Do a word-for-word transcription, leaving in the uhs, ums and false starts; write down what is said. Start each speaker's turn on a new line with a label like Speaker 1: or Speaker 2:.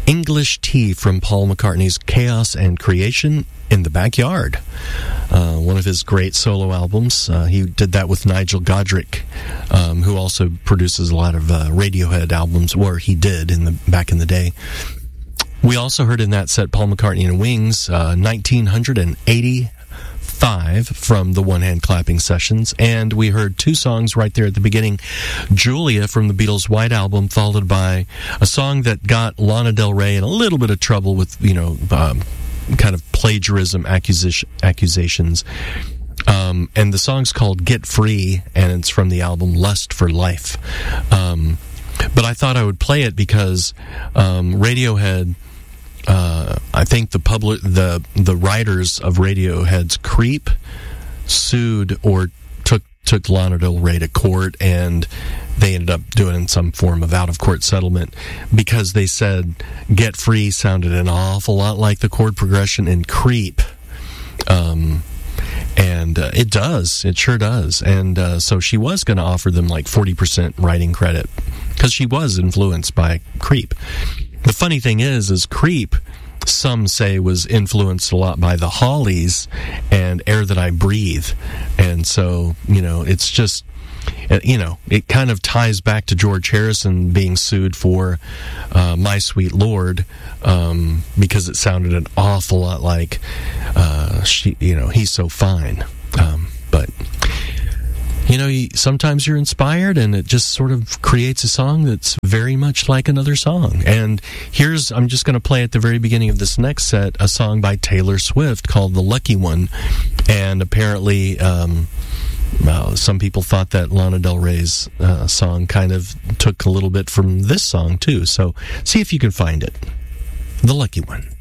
Speaker 1: English Tea from Paul McCartney's Chaos and Creation in the Backyard, uh, one of his great solo albums. Uh, he did that with Nigel Godrich, um, who also produces a lot of uh, Radiohead albums, or he did in the back in the day. We also heard in that set Paul McCartney and Wings, uh, nineteen eighty-five from the One Hand Clapping Sessions, and we heard two songs right there at the beginning. Julia from the Beatles' White Album, followed by a song that got Lana Del Rey in a little bit of trouble with, you know, um, kind of plagiarism accusation, accusations. Um, and the song's called Get Free, and it's from the album Lust for Life. Um, but I thought I would play it because um, Radiohead, uh, I think the public, the the writers of Radiohead's Creep sued or took took Lana Del Rey to court, and they ended up doing some form of out-of-court settlement because they said Get Free sounded an awful lot like the chord progression in Creep. Um, and uh, it does. It sure does. And uh, so she was going to offer them like forty percent writing credit because she was influenced by Creep. The funny thing is, is Creep, some say, was influenced a lot by the Hollies and Air That I Breathe. And so, you know, it's just, you know, it kind of ties back to George Harrison being sued for uh, My Sweet Lord, um, because it sounded an awful lot like, uh, she, you know, He's So Fine. Um, but, you know, you, sometimes you're inspired and it just sort of creates a song that's very much like another song. And here's, I'm just going to play at the very beginning of this next set, a song by Taylor Swift called The Lucky One. And apparently, um, well, some people thought that Lana Del Rey's uh, song kind of took a little bit from this song, too. So see if you can find it. The Lucky One.